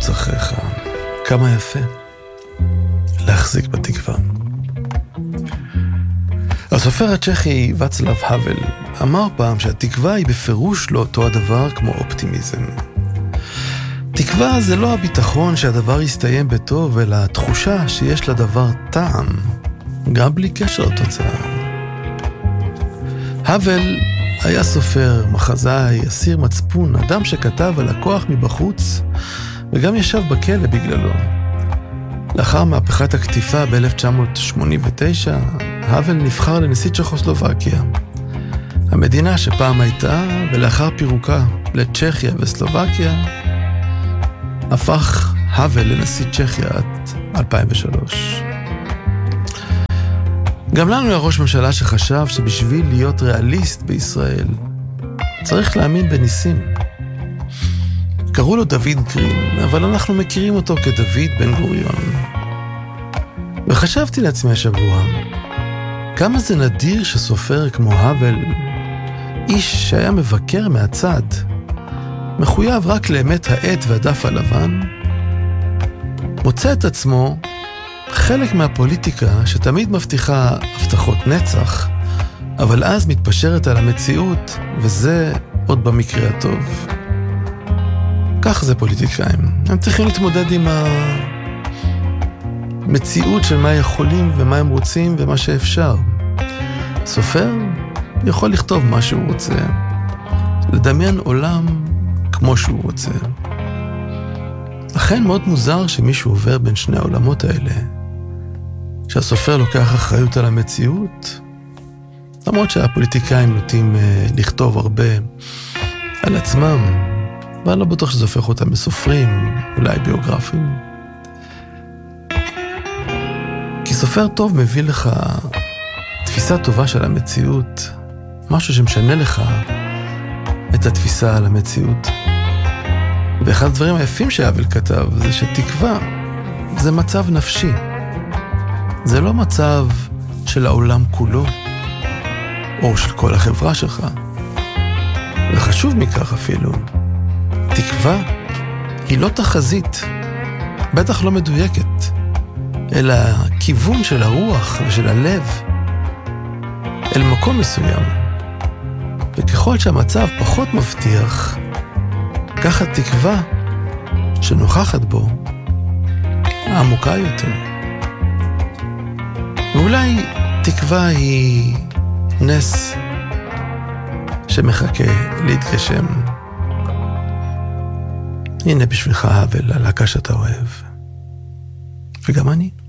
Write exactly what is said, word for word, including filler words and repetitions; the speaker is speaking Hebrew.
לרוץ אחריך. כמה יפה להחזיק בתקווה. הסופר הצ'כי ואצלב האוול אמר פעם שהתקווה היא בפירוש לא אותו הדבר כמו אופטימיזם. תקווה זה לא הביטחון שהדבר יסתיים בטוב, אלא התחושה שיש לדבר טעם, גם בלי קשר לתוצאה. האוול היה סופר, מחזאי, אסיר מצפון, אדם שכתב על הכוח מבחוץ, וגם ישב בכלא בגללו. לאחר מהפכת הקטיפה ב-אלף תשע מאות שמונים ותשע, האוול נבחר לנשיא צ'כוסלובקיה. המדינה שפעם הייתה, ולאחר פירוקה לצ'כיה וסלובקיה, הפך האוול לנשיא צ'כיה עד אלפיים ושלוש. גם לנו היה ראש ממשלה שחשב שבשביל להיות ריאליסט בישראל, צריך להאמין בניסים. קראו לו דוד גרין, אבל אנחנו מכירים אותו כדוד בן גוריון. וחשבתי לעצמי השבוע, כמה זה נדיר שסופר כמו האוול, איש שהיה מבקר מהצד, מחויב רק לאמת העט והדף הלבן, מוצא את עצמו חלק מהפוליטיקה שתמיד מבטיחה הבטחות נצח, אבל אז מתפשרת על המציאות, וזה עוד במקרה הטוב. כך זה פוליטיקאים. הם צריכים להתמודד עם המציאות של מה יכולים ומה הם רוצים ומה שאפשר. סופר יכול לכתוב מה שהוא רוצה, לדמיין עולם כמו שהוא רוצה. לכן מאוד מוזר שמישהו עובר בין שני העולמות האלה, שהסופר לוקח אחריות על המציאות, למרות שהפוליטיקאים נוטים לכתוב הרבה על עצמם, ואני לא בטוח שזה הופך אותם מסופרים, אולי ביוגרפים. כי סופר טוב מביא לך תפיסה טובה של המציאות, משהו שמשנה לך את התפיסה על המציאות. ואחד הדברים היפים שהאוול כתב זה שתקווה זה מצב נפשי. זה לא מצב של העולם כולו, או של כל החברה שלך. וחשוב מכך אפילו, תקווה היא לא תחזית, בטח לא מדויקת, אלא כיוון של הרוח ושל הלב אל מקום מסוים. וככל שהמצב פחות מבטיח, כך התקווה שנוכחת בו העמוקה יותר. ואולי תקווה היא נס שמחכה להתגשם. הנה בשבילך האוול, הלהקה שאתה אוהב. וגם אני.